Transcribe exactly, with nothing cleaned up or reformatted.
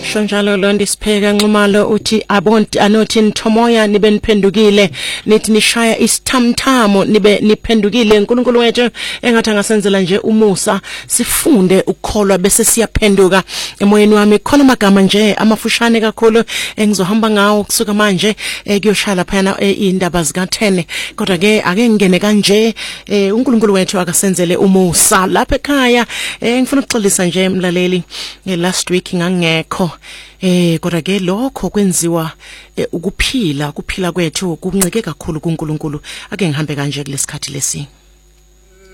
Shonjalo Londi Sipheka Nxumalo uthi abonti anothi nithomoya nibe niphendukile nithi nishaya isithamthamo nibe niphendukile uNkulunkulu wethu engathi angasenzela nje umusa sifunde ukukholwa bese siyaphenduka emoyeni wami khona amagama nje amafushane kakhulu engizohamba ngawo kusuka manje kuyoshala phana indaba zika ten kodwa ke ake ngene kanje uNkulunkulu wethu akasenzele umusa lapha ekhaya ngifuna ukuxolisa nje mlaleli last week ngangekho eh kodwa ke lokho kwenziwa ukuphila ukuphila kwethu kuncike kakhulu kuNkulunkulu ake ngihambe kanje kulesikhathi lesi.